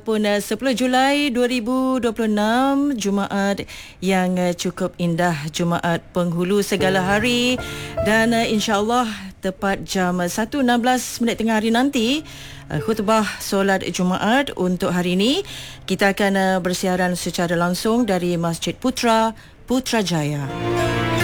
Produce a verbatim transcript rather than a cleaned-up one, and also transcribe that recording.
Pun uh, sepuluh Julai dua ribu dua puluh enam, Jumaat yang uh, cukup indah, Jumaat penghulu segala hari, dan uh, insya-Allah tepat jam satu enam belas minit tengah hari nanti, uh, khutbah solat Jumaat untuk hari ini kita akan uh, bersiaran secara langsung dari Masjid Putra Putrajaya.